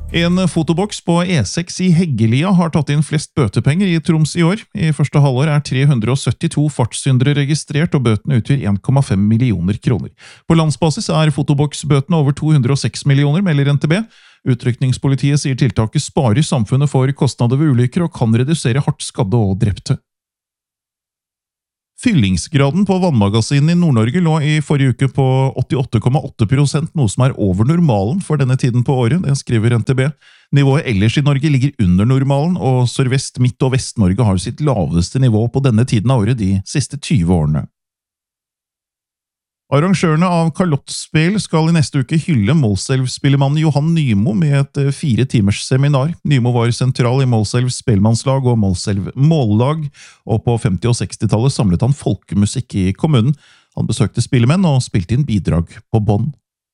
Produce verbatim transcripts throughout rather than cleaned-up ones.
En fotoboks på E seks i Heggelia har tatt inn flest bøtepenger i Troms i år. I første halvår er tre hundre syttito fartssyndere registrert, og bøtene utgjør en komma fem millioner kroner. På landsbasis er fotoboksbøtene over to hundre og seks millioner, melder N T B. Utrykningspolitiet sier tiltaket sparer samfunnet for kostnader ved ulykker og kan redusere hardt skadde og drepte. Fyllingsgraden på vannmagasinene i Nord-Norge lå i forrige uke på åttiåtte komma åtte prosent, noe som er over normalen for denne tiden på året, det skriver N T B. Nivået ellers i Norge ligger under normalen, og Sørvest, Midt- og Vest-Norge har sitt laveste nivå på denne tiden av året de siste tyve årene. Arrangørene av Kalottspel skal i neste uke hylle Målselv-spillemannen Johan Nymo med et fire timers seminar. Nymo var sentral i Målselv spellemannslag og Målselv mållag, og på femti- og sekstitallet samlet han folkemusikk i kommunen. Han besøkte spillemenn og spilte inn bidrag på bånd.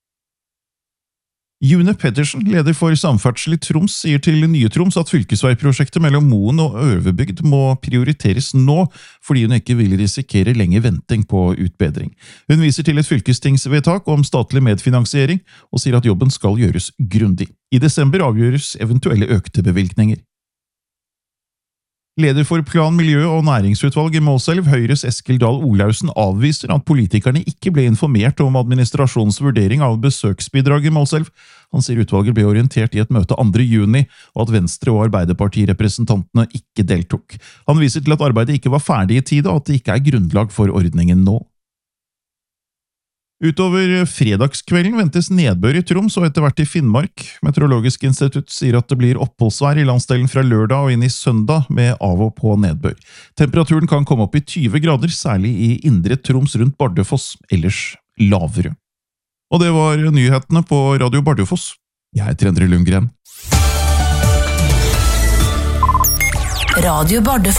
June Pettersen, leder for samferdsel i Troms, sier til Nye Troms at fylkesveiprosjektet mellom Moen og Øverbygd må prioriteres nå, fordi hun ikke vil risikere lenge venting på utbedring. Hun viser til et fylkestingsvedtak om statlig medfinansiering, og sier at jobben skal gjøres grundig. I desember avgjøres eventuelle økte bevilgninger. Leder for Plan-, miljø- og næringsutvalg i Målselv, Høyres Eskil Dahl Olausen, avviser at politikerne ikke ble informert om administrasjonens vurdering av besøksbidrag i Målselv. Han sier utvalget ble orientert i et møte andre juni, og at Venstre- og Arbeiderpartirepresentantene ikke deltok. Han viser til at arbeidet ikke var ferdig i tide, og at det ikke er grunnlag for ordningen nå. Utover fredagskvelden ventes nedbør i Troms og etter hvert i Finnmark. Meteorologisk institutt sier at det blir oppholdsvær i landsdelen fra lørdag og inn i søndag med av og på nedbør. Temperaturen kan komme opp i tyve grader, særlig i indre Troms rundt Bardufoss, ellers lavere. Og det var nyhetene på Radio Bardufoss. Jeg heter Endre Lundgren. Radio Bardufoss.